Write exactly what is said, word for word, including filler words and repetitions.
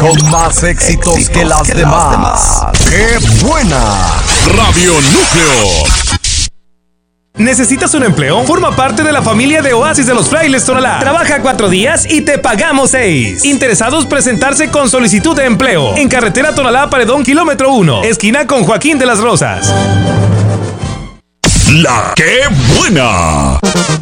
con más éxitos, éxitos que, las, que demás. las demás. ¡Qué buena! Radio Núcleo. ¿Necesitas un empleo? Forma parte de la familia de Oasis de los Frailes Tonalá. Trabaja cuatro días y te pagamos seis. Interesados presentarse con solicitud de empleo. En carretera Tonalá Paredón, kilómetro uno. Esquina con Joaquín de las Rosas. La ¡Qué buena!